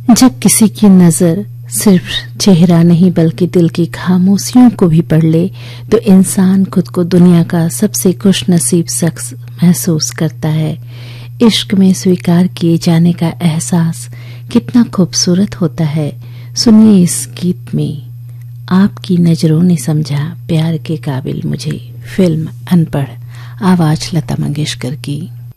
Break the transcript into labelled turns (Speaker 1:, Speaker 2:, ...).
Speaker 1: जब किसी की नजर सिर्फ चेहरा नहीं बल्कि दिल की खामोशियों को भी पढ़ ले तो इंसान खुद को दुनिया का सबसे खुशनसीब शख्स महसूस करता है। इश्क में स्वीकार किए जाने का एहसास कितना खूबसूरत होता है। सुनिए इस गीत में आपकी नजरों ने समझा प्यार के काबिल मुझे। फिल्म अनपढ़, आवाज लता मंगेशकर की।